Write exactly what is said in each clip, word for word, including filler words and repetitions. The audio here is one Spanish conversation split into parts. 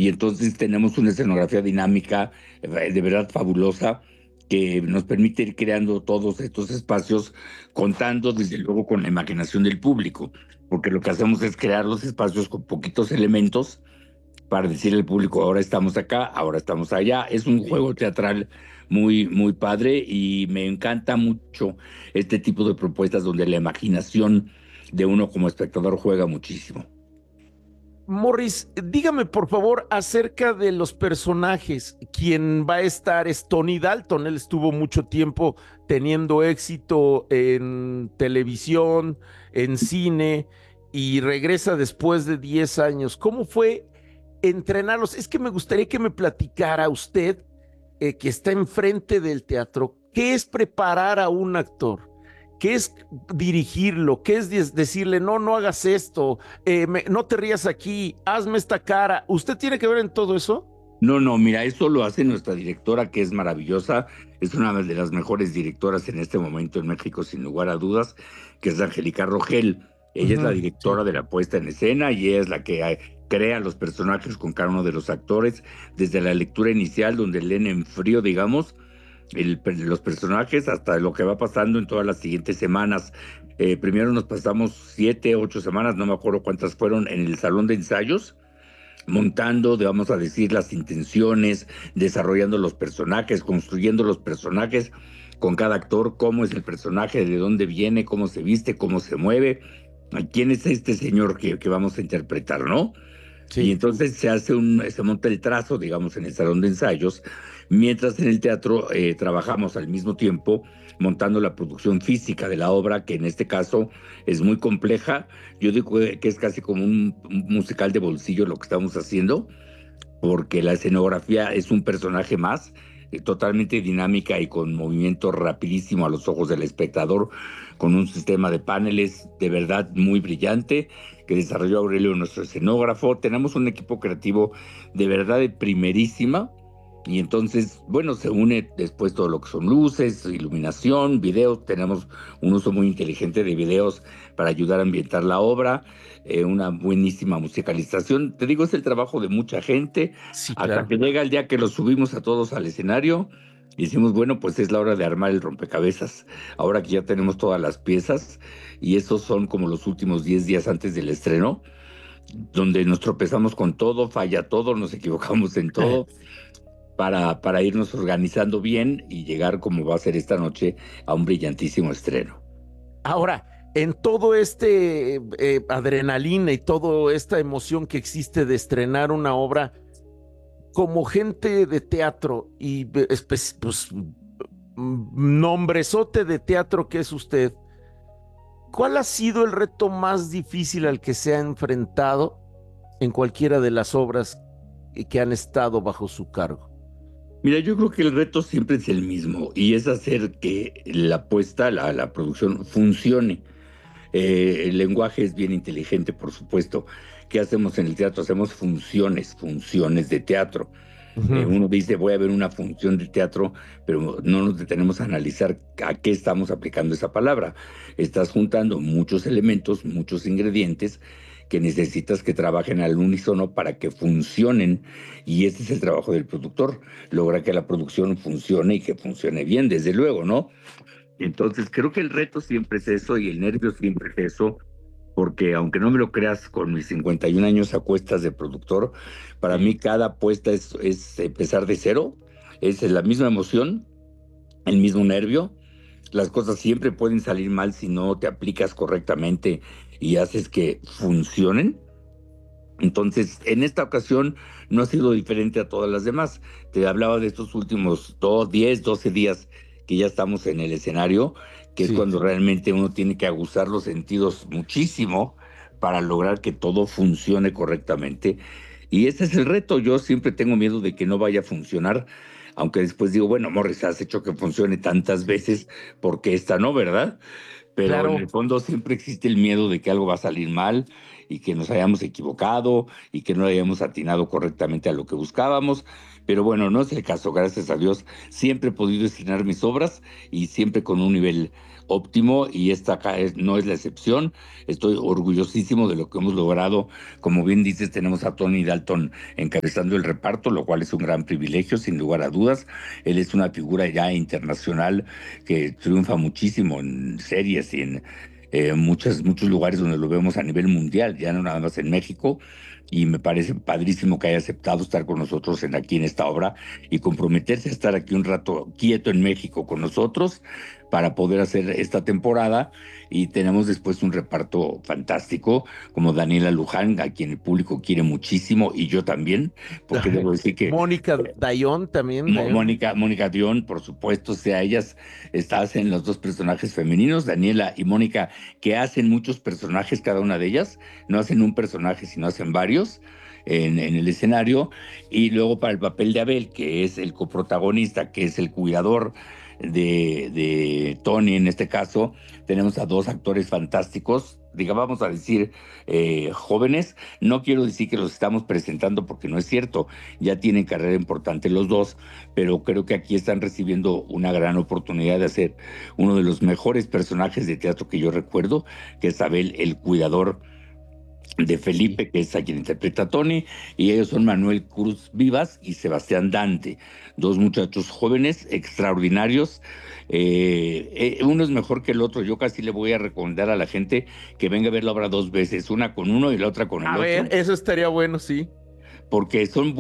Y entonces tenemos una escenografía dinámica eh, de verdad fabulosa que nos permite ir creando todos estos espacios, contando desde luego con la imaginación del público, porque lo que hacemos es crear los espacios con poquitos elementos para decirle al público, ahora estamos acá, ahora estamos allá. Es un Sí. juego teatral muy, muy padre y me encanta mucho este tipo de propuestas donde la imaginación de uno como espectador juega muchísimo. Morris, dígame por favor acerca de los personajes. Quien va a estar es Tony Dalton. Él estuvo mucho tiempo teniendo éxito en televisión, en cine, y regresa después de diez años. ¿Cómo fue entrenarlos? Es que me gustaría que me platicara usted, eh, que está enfrente del teatro, ¿qué es preparar a un actor? ¿Qué es dirigirlo? ¿Qué es decirle, no, no hagas esto, eh, me, no te rías aquí, hazme esta cara? ¿Usted tiene que ver en todo eso? No, no, mira, eso lo hace nuestra directora, que es maravillosa, es una de las mejores directoras en este momento en México, sin lugar a dudas, que es Angélica Rogel. Ella es la Ujú, directora sí. de la puesta en escena y ella es la que eh, crea los personajes con cada uno de los actores, desde la lectura inicial, donde leen en frío, digamos, el- los personajes, hasta lo que va pasando en todas las siguientes semanas. Eh, primero nos pasamos siete, ocho semanas, no me acuerdo cuántas fueron, en el salón de ensayos montando, de, vamos a decir, las intenciones, desarrollando los personajes, construyendo los personajes con cada actor, cómo es el personaje, de dónde viene, cómo se viste, cómo se mueve, quién es este señor que, que vamos a interpretar, ¿no? Y Sí. entonces se hace un, se monta el trazo, digamos, en el salón de ensayos, mientras en el teatro eh, trabajamos al mismo tiempo montando la producción física de la obra, que en este caso es muy compleja. Yo digo que es casi como un, un musical de bolsillo lo que estamos haciendo, porque la escenografía es un personaje más, eh, totalmente dinámica y con movimiento rapidísimo a los ojos del espectador, con un sistema de paneles de verdad muy brillante que desarrolló Aurelio, nuestro escenógrafo. Tenemos un equipo creativo de verdad de primerísima. Y entonces, bueno, se une después todo lo que son luces, iluminación, videos. Tenemos un uso muy inteligente de videos para ayudar a ambientar la obra, eh, una buenísima musicalización. Te digo, es el trabajo de mucha gente, Sí, hasta claro. que llega el día que los subimos a todos al escenario y decimos, bueno, pues es la hora de armar el rompecabezas. Ahora que ya tenemos todas las piezas, y esos son como los últimos diez días antes del estreno, donde nos tropezamos con todo, falla todo, nos equivocamos en todo, para, para irnos organizando bien y llegar como va a ser esta noche a un brillantísimo estreno. Ahora, en todo este eh, adrenalina y toda esta emoción que existe de estrenar una obra, como gente de teatro y eh, espe- pues, mm, nombrezote de teatro que es usted, ¿cuál ha sido el reto más difícil al que se ha enfrentado en cualquiera de las obras que han estado bajo su cargo? Mira, yo creo que el reto siempre es el mismo y es hacer que la apuesta, la, la producción funcione. Eh, el lenguaje es bien inteligente, por supuesto. ¿Qué hacemos en el teatro? Hacemos funciones, funciones de teatro. Eh, Ujú. uno dice, voy a ver una función de teatro, pero no nos detenemos a analizar a qué estamos aplicando esa palabra. Estás juntando muchos elementos, muchos ingredientes que necesitas que trabajen al unísono para que funcionen. Y ese es el trabajo del productor, lograr que la producción funcione y que funcione bien, desde luego, ¿no? Entonces, creo que el reto siempre es eso y el nervio siempre es eso, porque aunque no me lo creas, con mis cincuenta y un años a cuestas de productor, para Sí. mí cada apuesta es, es empezar de cero, es la misma emoción, el mismo nervio. Las cosas siempre pueden salir mal si no te aplicas correctamente y haces que funcionen. Entonces, en esta ocasión no ha sido diferente a todas las demás. Te hablaba de estos últimos dos, diez, doce días que ya estamos en el escenario, que es Sí. cuando realmente uno tiene que aguzar los sentidos muchísimo para lograr que todo funcione correctamente. Y ese es el reto. Yo siempre tengo miedo de que no vaya a funcionar, aunque después digo, bueno, Morris, has hecho que funcione tantas veces, porque esta no, ¿verdad? Pero en el Claro. fondo siempre existe el miedo de que algo va a salir mal y que nos hayamos equivocado y que no hayamos atinado correctamente a lo que buscábamos. Pero bueno, no es el caso, gracias a Dios. Siempre he podido estrenar mis obras y siempre con un nivel óptimo, y esta acá es- no es la excepción. Estoy orgullosísimo de lo que hemos logrado. Como bien dices, tenemos a Tony Dalton encabezando el reparto, lo cual es un gran privilegio, sin lugar a dudas. Él es una figura ya internacional que triunfa muchísimo en series y en eh, muchas, muchos lugares donde lo vemos a nivel mundial, ya no nada más en México. Y me parece padrísimo que haya aceptado estar con nosotros en, aquí en esta obra y comprometerse a estar aquí un rato quieto en México con nosotros para poder hacer esta temporada. Y tenemos después un reparto fantástico como Daniela Luján, a quien el público quiere muchísimo, y yo también, porque debo decir que Mónica Dayón también, Mo- Dayón. Mónica, Mónica Dion, por supuesto, o sea, ellas está- hacen los dos personajes femeninos, Daniela y Mónica, que hacen muchos personajes, cada una de ellas, no hacen un personaje, sino hacen varios en, en el escenario. Y luego para el papel de Abel, que es el coprotagonista, que es el cuidador de, de Tony en este caso, tenemos a dos actores fantásticos, diga, vamos a decir, eh, jóvenes. No quiero decir que los estamos presentando porque no es cierto, ya tienen carrera importante los dos, pero creo que aquí están recibiendo una gran oportunidad de hacer uno de los mejores personajes de teatro que yo recuerdo, que es Abel, el cuidador de Sí. Felipe, que es a quien interpreta a Tony. Y ellos son Manuel Cruz Vivas y Sebastián Dante, dos muchachos jóvenes, extraordinarios. Eh, eh, uno es mejor que el otro. Yo casi le voy a recomendar a la gente que venga a ver la obra dos veces, una con uno y la otra con el A ver, otro, eso estaría bueno, sí. porque son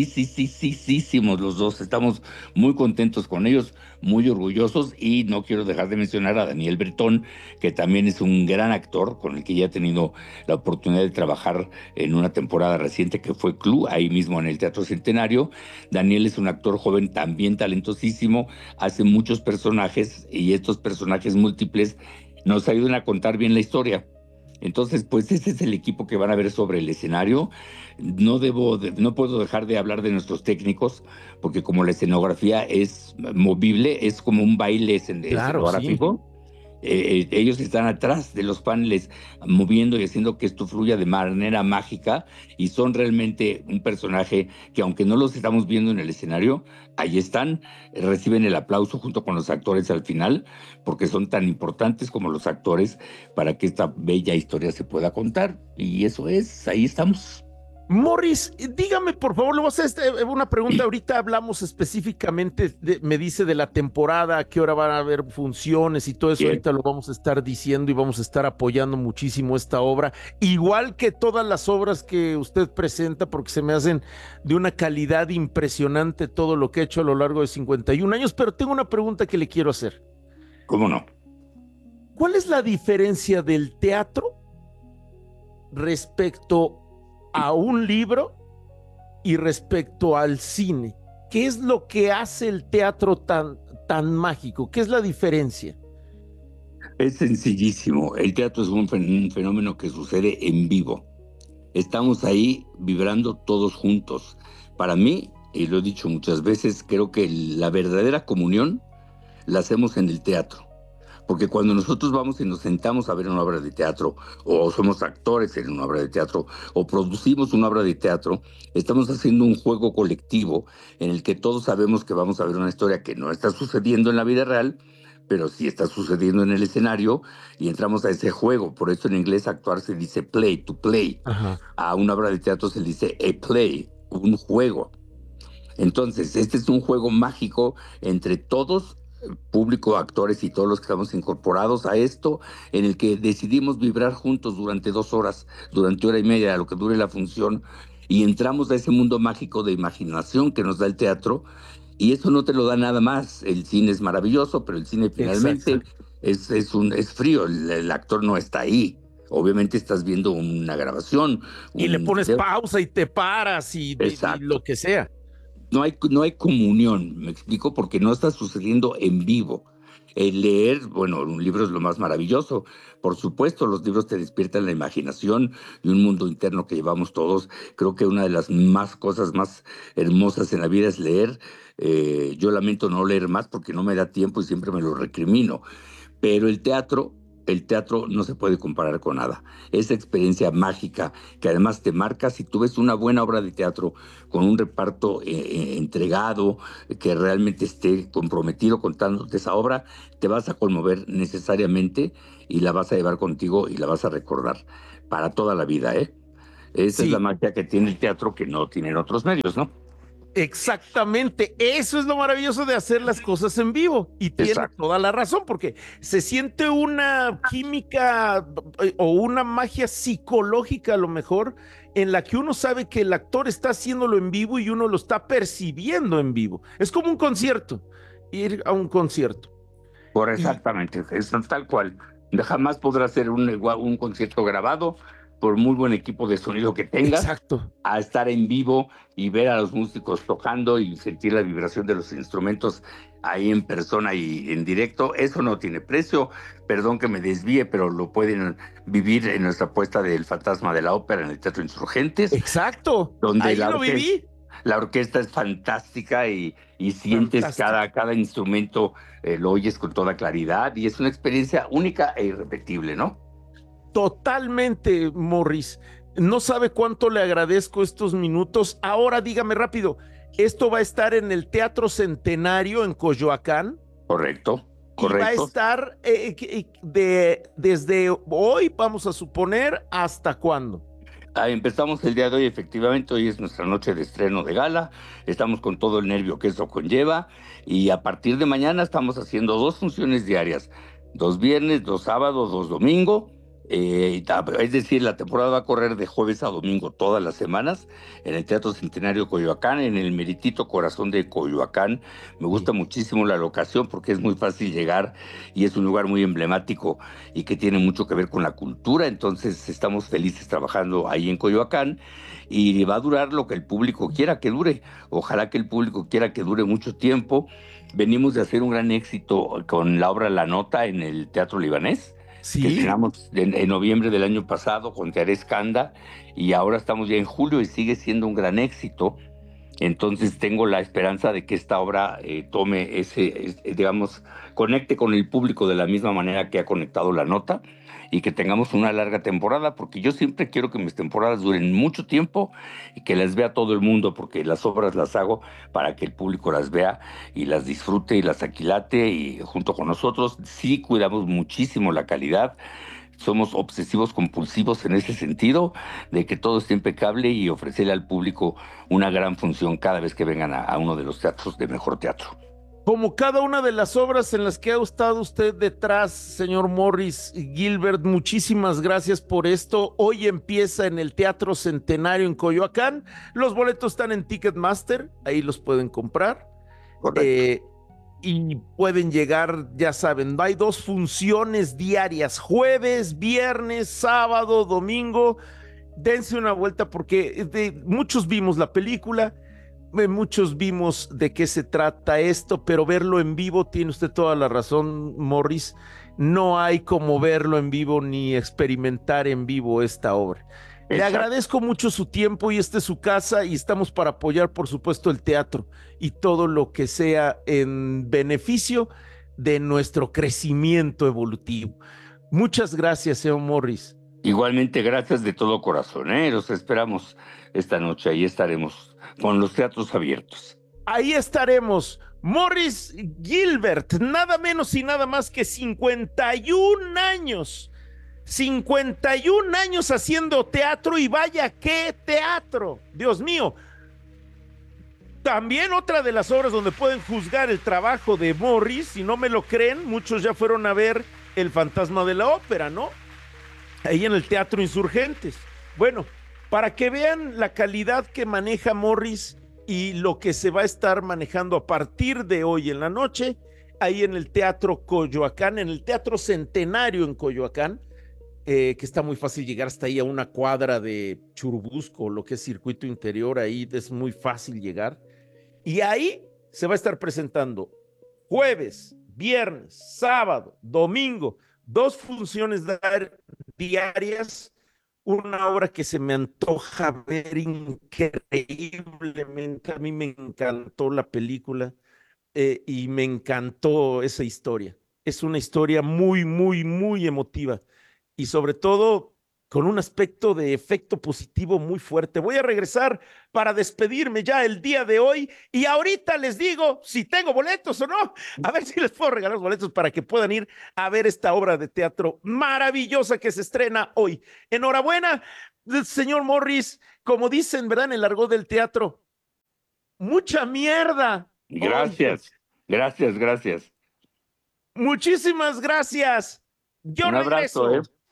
buenísimos los dos. Estamos muy contentos con ellos, muy orgullosos, y no quiero dejar de mencionar a Daniel Bretón, que también es un gran actor con el que ya he tenido la oportunidad de trabajar en una temporada reciente que fue Club, ahí mismo en el Teatro Centenario. Daniel es un actor joven también talentosísimo, hace muchos personajes, y estos personajes múltiples nos ayudan a contar bien la historia. Entonces, pues ese es el equipo que van a ver sobre el escenario. No debo, de- no puedo dejar de hablar de nuestros técnicos, porque como la escenografía es movible, es como un baile escen- Claro, sí. escenográfico. Eh, eh, ellos están atrás de los paneles moviendo y haciendo que esto fluya de manera mágica, y son realmente un personaje que, aunque no los estamos viendo en el escenario, ahí están, eh, reciben el aplauso junto con los actores al final, porque son tan importantes como los actores para que esta bella historia se pueda contar. Y eso es, ahí estamos. Morris, dígame por favor, le voy a hacer este- una pregunta. Ahorita hablamos específicamente, de- me dice de la temporada, a qué hora van a haber funciones y todo eso. Bien. Ahorita lo vamos a estar diciendo y vamos a estar apoyando muchísimo esta obra, igual que todas las obras que usted presenta, porque se me hacen de una calidad impresionante todo lo que ha hecho a lo largo de cincuenta y un años. Pero tengo una pregunta que le quiero hacer. ¿Cómo no? ¿Cuál es la diferencia del teatro respecto a un libro y respecto al cine? ¿Qué es lo que hace el teatro tan, tan mágico? ¿Qué es la diferencia? Es sencillísimo. El teatro es un fen- un fenómeno que sucede en vivo. Estamos ahí vibrando todos juntos. Para mí, y lo he dicho muchas veces, creo que la verdadera comunión la hacemos en el teatro. Porque cuando nosotros vamos y nos sentamos a ver una obra de teatro, o somos actores en una obra de teatro, o producimos una obra de teatro, estamos haciendo un juego colectivo en el que todos sabemos que vamos a ver una historia que no está sucediendo en la vida real, pero sí está sucediendo en el escenario, y entramos a ese juego. Por eso en inglés actuar se dice play, to play. Ajá. A una obra de teatro se le dice a play, un juego. Entonces, este es un juego mágico entre todos, público, actores y todos los que estamos incorporados a esto, en el que decidimos vibrar juntos durante dos horas, durante hora y media, lo que dure la función, y entramos a ese mundo mágico de imaginación que nos da el teatro. Y eso no te lo da nada más. El cine es maravilloso, pero el cine Exacto. finalmente es, es, un, es frío, el, el actor no está ahí. Obviamente estás viendo una grabación, Y le un pones video. pausa y te paras y, y- y lo Exacto. que sea. No hay, no hay comunión, me explico, porque no está sucediendo en vivo. El leer, bueno, un libro es lo más maravilloso. Por supuesto, los libros te despiertan la imaginación y un mundo interno que llevamos todos. Creo que una de las más cosas más hermosas en la vida es leer. Eh, yo lamento no leer más porque no me da tiempo y siempre me lo recrimino. Pero el teatro el teatro no se puede comparar con nada. Esa experiencia mágica que además te marca, si tú ves una buena obra de teatro con un reparto eh, eh, entregado, que realmente esté comprometido contándote esa obra, te vas a conmover necesariamente y la vas a llevar contigo y la vas a recordar para toda la vida, ¿eh? Esa es la Sí, magia que tiene el teatro que no tienen otros medios, ¿no? exactamente, eso es lo maravilloso de hacer las cosas en vivo y tiene Exacto. toda la razón porque se siente una química eh, o una magia psicológica a lo mejor en la que uno sabe que el actor está haciéndolo en vivo y uno lo está percibiendo en vivo. Es como un concierto, ir a un concierto. Por Y exactamente, es tal cual. Jamás podrá ser un, un concierto grabado, por muy buen equipo de sonido que tengas, exacto, a estar en vivo y ver a los músicos tocando y sentir la vibración de los instrumentos ahí en persona y en directo. Eso no tiene precio. Perdón que me desvíe, pero lo pueden vivir en nuestra puesta del Fantasma de la Ópera en el Teatro Insurgentes, exacto, donde ahí la lo orquesta, viví, la orquesta es fantástica y, y sientes fantástico. cada, cada instrumento, eh, lo oyes con toda claridad y es una experiencia única e irrepetible, ¿no? Totalmente, Morris. No sabe cuánto le agradezco estos minutos. Ahora dígame rápido, ¿esto va a estar en el Teatro Centenario en Coyoacán? Correcto, Y va a correcto. estar eh, eh, de, desde hoy, vamos a suponer, ¿hasta cuándo? Ah, empezamos el día de hoy, efectivamente, hoy es nuestra noche de estreno de gala, estamos con todo el nervio que eso conlleva y a partir de mañana estamos haciendo dos funciones diarias, dos viernes, dos sábados, dos domingo, eh, y ta- es decir, la temporada va a correr de jueves a domingo todas las semanas en el Teatro Centenario Coyoacán, en el meritito corazón de Coyoacán. Me gusta Sí. muchísimo la locación porque es muy fácil llegar y es un lugar muy emblemático y que tiene mucho que ver con la cultura, entonces estamos felices trabajando ahí en Coyoacán y va a durar lo que el público quiera que dure, ojalá que el público quiera que dure mucho tiempo. Venimos de hacer un gran éxito con la obra La Nota en el Teatro Libanés, que Sí, estrenamos en, en noviembre del año pasado con Tearé Kanda y ahora estamos ya en julio y sigue siendo un gran éxito. Entonces tengo la esperanza de que esta obra eh, tome ese, es- eh, digamos, conecte con el público de la misma manera que ha conectado La Nota y que tengamos una larga temporada, porque yo siempre quiero que mis temporadas duren mucho tiempo y que las vea todo el mundo, porque las obras las hago para que el público las vea y las disfrute y las aquilate y junto con nosotros sí cuidamos muchísimo la calidad. Somos obsesivos compulsivos en ese sentido, de que todo esté impecable y ofrecerle al público una gran función cada vez que vengan a, a uno de los teatros de mejor teatro. como cada una de las obras en las que ha estado usted detrás, señor Morris Gilbert, muchísimas gracias por esto. Hoy empieza en el Teatro Centenario en Coyoacán. Los boletos están en Ticketmaster, ahí los pueden comprar. Correcto. Eh, y pueden llegar, ya saben, hay dos funciones diarias, jueves, viernes, sábado, domingo. Dense una vuelta porque de, muchos vimos la película, eh, muchos vimos de qué se trata esto, pero verlo en vivo, tiene usted toda la razón, Morris, no hay como verlo en vivo ni experimentar en vivo esta obra. Le Exacto. agradezco mucho su tiempo y esta es su casa y estamos para apoyar, por supuesto, el teatro y todo lo que sea en beneficio de nuestro crecimiento evolutivo. Muchas gracias, señor Morris. Igualmente, gracias de todo corazón, ¿eh? Los esperamos esta noche, ahí estaremos con los teatros abiertos. Ahí estaremos. Morris Gilbert, nada menos y nada más que cincuenta y un años. cincuenta y un años haciendo teatro y vaya qué teatro. Dios mío. También otra de las obras donde pueden juzgar el trabajo de Morris, si no me lo creen, muchos ya fueron a ver El Fantasma de la Ópera, ¿no? Ahí en el Teatro Insurgentes. Bueno, para que vean la calidad que maneja Morris y lo que se va a estar manejando a partir de hoy en la noche, ahí en el Teatro Coyoacán, en el Teatro Centenario en Coyoacán, eh, que está muy fácil llegar hasta ahí a una cuadra de Churubusco, lo que es circuito interior, ahí es muy fácil llegar. Y ahí se va a estar presentando jueves, viernes, sábado, domingo, dos funciones diarias, una obra que se me antoja ver increíblemente. A mí me encantó la película eh, y me encantó esa historia. es una historia muy, muy, muy emotiva y sobre todo con un aspecto de efecto positivo muy fuerte. Voy a regresar para despedirme ya el día de hoy y ahorita les digo si tengo boletos o no, a ver si les puedo regalar los boletos para que puedan ir a ver esta obra de teatro maravillosa que se estrena hoy. Enhorabuena, señor Morris, como dicen, ¿verdad? En el argot del teatro, mucha mierda. Gracias, hoy. gracias, gracias. Muchísimas gracias. Yo Un regreso. abrazo, ¿eh?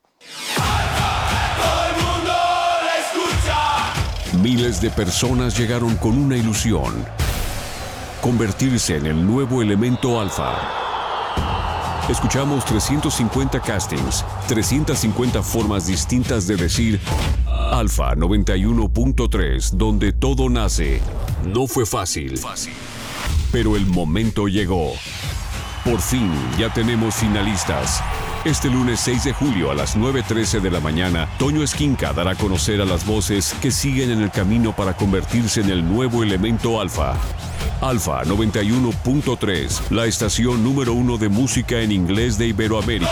Todo el mundo la escucha. Miles de personas llegaron con una ilusión: convertirse en el nuevo elemento alfa. Escuchamos trescientos cincuenta castings, trescientas cincuenta formas distintas de decir Alfa noventa y uno punto tres, donde todo nace. No fue fácil, pero el momento llegó. Por fin ya tenemos finalistas. Este lunes seis de julio a las nueve trece de la mañana, Toño Esquinca dará a conocer a las voces que siguen en el camino para convertirse en el nuevo elemento alfa. Alfa noventa y uno punto tres, la estación número uno de música en inglés de Iberoamérica.